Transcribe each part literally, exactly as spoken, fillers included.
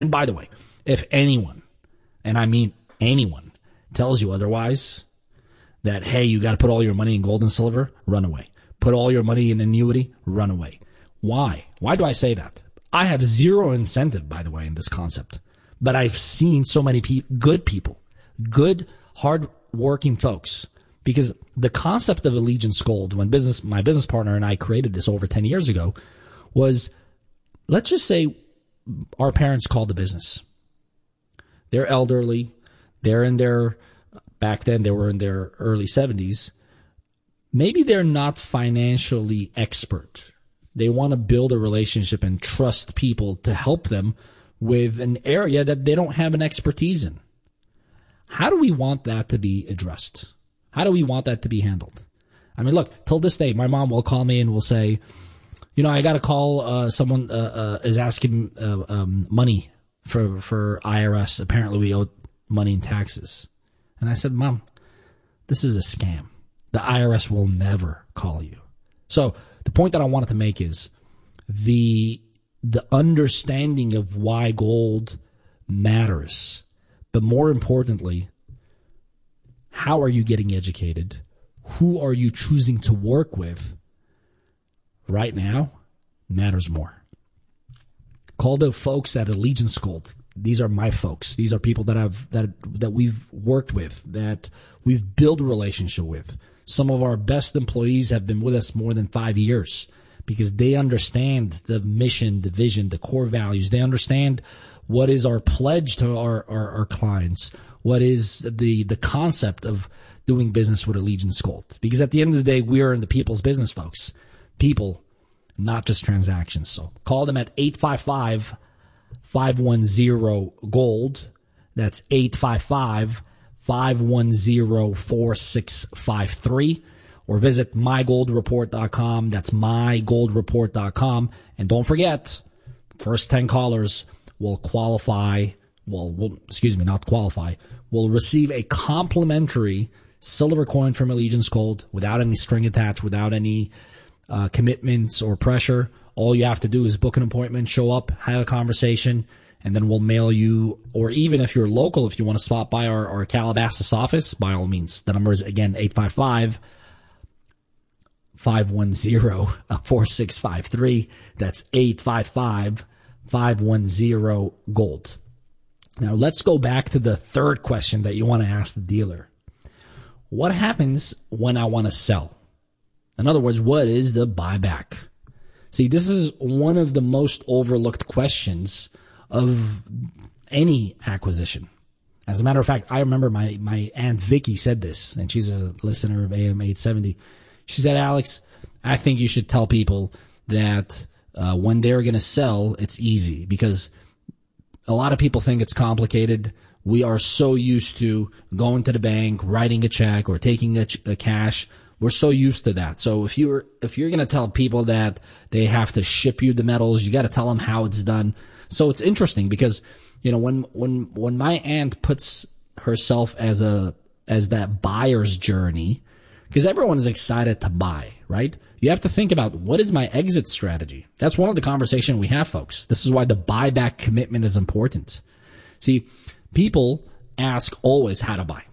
And by the way, if anyone, and I mean anyone, tells you otherwise, that, hey, you got to put all your money in gold and silver, run away. Put all your money in annuity, run away. Why? Why do I say that? I have zero incentive, by the way, in this concept. But I've seen so many pe- good people, good, hard-working folks, because the concept of Allegiance Gold, when business, my business partner and I created this over ten years ago, was, let's just say our parents called the business. They're elderly. They're in their, back then they were in their early seventies. Maybe they're not financially expert. They want to build a relationship and trust people to help them with an area that they don't have an expertise in. How do we want that to be addressed? How do we want that to be handled? I mean, look, till this day, my mom will call me and will say, you know, I got to call, uh, someone uh, uh, is asking uh, um, money for, for I R S. Apparently we owe money in taxes. And I said, Mom, this is a scam. The I R S will never call you. So the point that I wanted to make is the the understanding of why gold matters. But more importantly, how are you getting educated? Who are you choosing to work with right now matters more. Call the folks at Allegiance Gold. These are my folks. These are people that I've that that we've worked with, that we've built a relationship with. Some of our best employees have been with us more than five years because they understand the mission, the vision, the core values. They understand what is our pledge to our, our, our clients, what is the, the concept of doing business with Allegiance Gold. Because at the end of the day, we are in the people's business, folks. People, not just transactions. So call them at eight five five, five one zero, GOLD. That's eight five five, five one zero, four six five three, or visit my gold report dot com. That's my gold report dot com. And don't forget, first ten callers will qualify, well, will, excuse me, not qualify, will receive a complimentary silver coin from Allegiance Gold without any string attached, without any uh, commitments or pressure. All you have to do is book an appointment, show up, have a conversation, and then we'll mail you, or even if you're local, if you want to stop by our, our Calabasas office, by all means. The number is, again, eight five five, five one zero, four six five three. That's eight five five, five one zero, GOLD. Now, let's go back to the third question that you want to ask the dealer. What happens when I want to sell? In other words, what is the buyback? See, this is one of the most overlooked questions of any acquisition. As a matter of fact, I remember my, my Aunt Vicky said this, and she's a listener of A M eight seventy. She said, Alex, I think you should tell people that uh, when they're going to sell, it's easy, because a lot of people think it's complicated. We are so used to going to the bank, writing a check, or taking a, ch- a cash. We're so used to that. So if you're if you're going to tell people that they have to ship you the metals, you got to tell them how it's done. So it's interesting because, you know, when when when my aunt puts herself as a as that buyer's journey, because everyone is excited to buy, right? You have to think about, what is my exit strategy? That's one of the conversation we have, folks. This is why the buyback commitment is important. See, people ask always how to buy.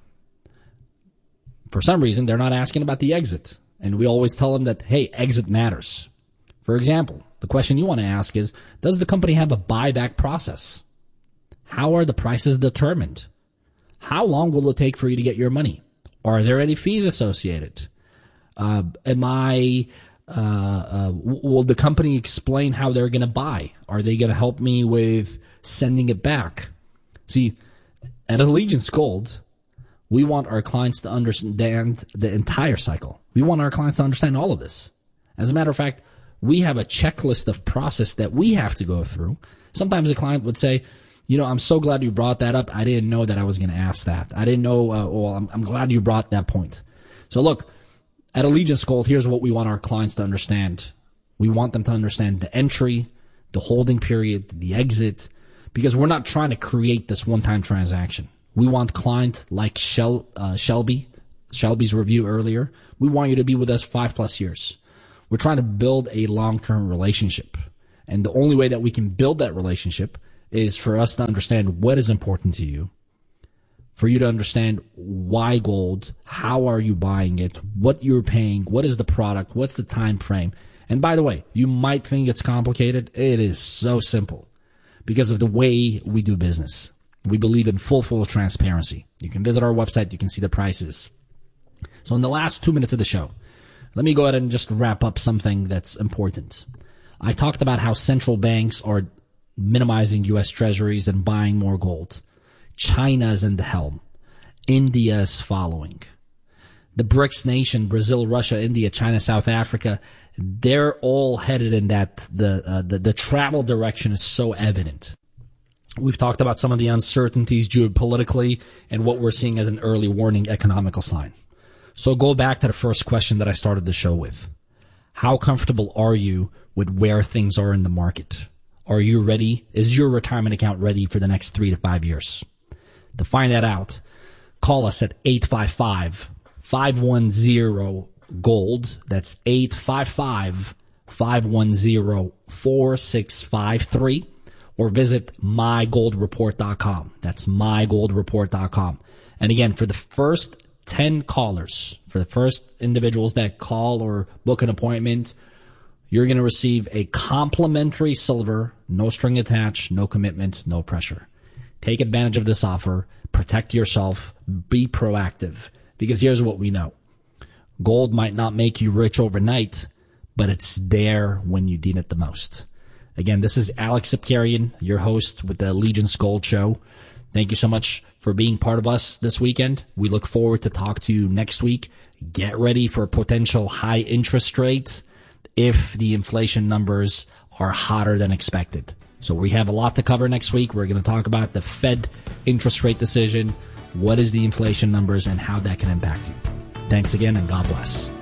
For some reason, they're not asking about the exit. And we always tell them that, hey, exit matters. For example, the question you want to ask is, does the company have a buyback process? How are the prices determined? How long will it take for you to get your money? Are there any fees associated? Uh, am I, uh, uh, will the company explain how they're going to buy? Are they going to help me with sending it back? See, at Allegiance Gold, we want our clients to understand the entire cycle. We want our clients to understand all of this. As a matter of fact, we have a checklist of process that we have to go through. Sometimes a client would say, you know, I'm so glad you brought that up. I didn't know that I was going to ask that. I didn't know, uh, well, I'm, I'm glad you brought that point. So look, at Allegiance Gold, here's what we want our clients to understand. We want them to understand the entry, the holding period, the exit, because we're not trying to create this one-time transaction. We want client like Shel, uh, Shelby, Shelby's review earlier. We want you to be with us five plus years. We're trying to build a long-term relationship. And the only way that we can build that relationship is for us to understand what is important to you, for you to understand why gold, how are you buying it, what you're paying, what is the product, what's the time frame. And by the way, you might think it's complicated. It is so simple because of the way we do business. We believe in full, full transparency. You can visit our website. You can see the prices. So in the last two minutes of the show, let me go ahead and just wrap up something that's important. I talked about how central banks are minimizing U S treasuries and buying more gold. China's in the helm. India is following. The BRICS nation, Brazil, Russia, India, China, South Africa, they're all headed in that, the, uh, the, the travel direction is so evident. We've talked about some of the uncertainties geopolitically and what we're seeing as an early warning economical sign. So go back to the first question that I started the show with. How comfortable are you with where things are in the market? Are you ready? Is your retirement account ready for the next three to five years? To find that out, call us at eight five five, five one zero, GOLD. That's eight five five, five one zero, four six five three. Or visit my gold report dot com. That's my gold report dot com. And again, for the first ten callers, for the first individuals that call or book an appointment, you're going to receive a complimentary silver, no string attached, no commitment, no pressure. Take advantage of this offer. Protect yourself. Be proactive. Because here's what we know. Gold might not make you rich overnight, but it's there when you need it the most. Again, this is Alex Sipkarian, your host with the Allegiance Gold Show. Thank you so much for being part of us this weekend. We look forward to talk to you next week. Get ready for potential high interest rates if the inflation numbers are hotter than expected. So we have a lot to cover next week. We're going to talk about the Fed interest rate decision, what is the inflation numbers, and how that can impact you. Thanks again, and God bless.